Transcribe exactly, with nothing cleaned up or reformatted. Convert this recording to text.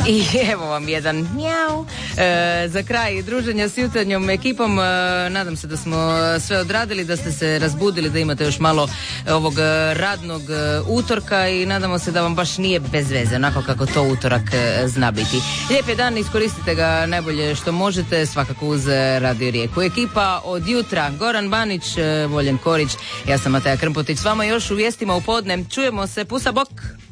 I evo vam jedan mjau. E, za kraj druženja s jutarnjom ekipom, e, nadam se da smo sve odradili, da ste se razbudili, da imate još malo ovog radnog e, utorka i nadamo se da vam baš nije bez veze, onako kako to utorak e, zna biti. Lijep je dan, iskoristite ga najbolje što možete, svakako uz Radio Rijeku. Ekipa od jutra, Goran Banić, e, Voljen Korić, ja sam Mateja Krmpotić, s vama još u vijestima u podne. Čujemo se, pusa bok!